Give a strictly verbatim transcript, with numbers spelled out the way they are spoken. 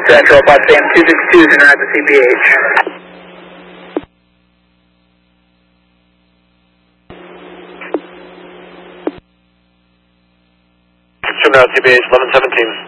Central, Potsdam two six two is in at the C P H. From now, C B H eleven seventeen.